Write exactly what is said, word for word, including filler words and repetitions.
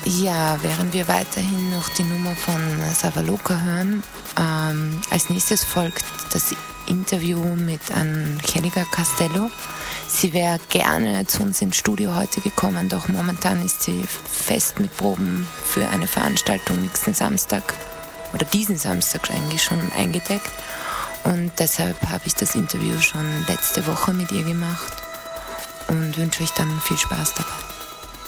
Ja, während wir weiterhin noch die Nummer von Savaloka hören, ähm, als nächstes folgt das Interview mit Angelica Castello. Sie wäre gerne zu uns ins Studio heute gekommen, doch momentan ist sie fest mit Proben für eine Veranstaltung nächsten Samstag oder diesen Samstag eigentlich schon eingedeckt. Und deshalb habe ich das Interview schon letzte Woche mit ihr gemacht und wünsche euch dann viel Spaß dabei.